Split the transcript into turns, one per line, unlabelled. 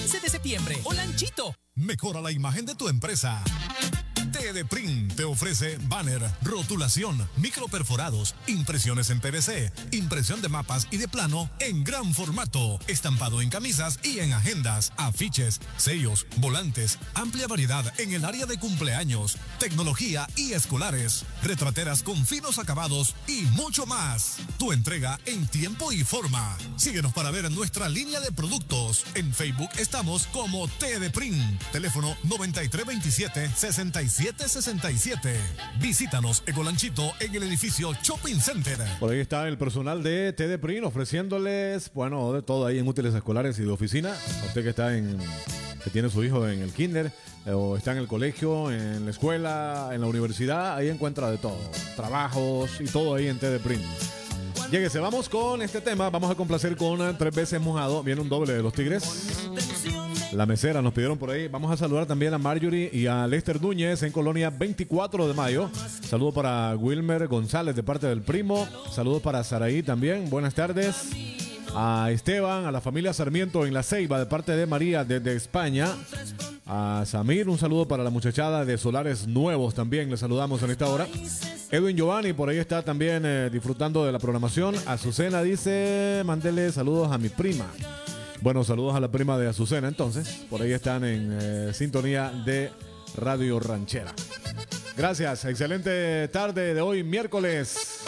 15 de septiembre. Olanchito.
Mejora la imagen de tu empresa. TDPrint te ofrece banner, rotulación, microperforados, impresiones en PVC, impresión de mapas y de plano en gran formato, estampado en camisas y en agendas, afiches, sellos, volantes, amplia variedad en el área de cumpleaños, tecnología y escolares, retrateras con finos acabados y mucho más. Tu entrega en tiempo y forma. Síguenos para ver nuestra línea de productos. En Facebook estamos como TDPrint. Teléfono 9327-6767. Visítanos en Olanchito en el edificio Shopping Center.
Por ahí está el personal de TDPrint ofreciéndoles, bueno, de todo ahí en útiles escolares y de oficina. Usted que tiene su hijo en el kinder o está en el colegio, en la escuela, en la universidad, ahí encuentra de todo. Trabajos y todo ahí en TDPrint. Lléguese, vamos con este tema. Vamos a complacer con 3 veces mojado. Viene un doble de los Tigres. La mesera nos pidieron por ahí. Vamos a saludar también a Marjorie y a Lester Núñez en Colonia 24 de Mayo. Saludos para Wilmer González de parte del primo. Saludos para Saraí también. Buenas tardes. A Esteban, a la familia Sarmiento en La Ceiba de parte de María desde España. A Samir, un saludo para la muchachada de Solares Nuevos también. Les saludamos en esta hora. Edwin Giovanni por ahí está también disfrutando de la programación. Azucena dice, mándele saludos a mi prima. Bueno, saludos a la prima de Azucena, entonces. Por ahí están en sintonía de Radio Ranchera. Gracias, excelente tarde de hoy, miércoles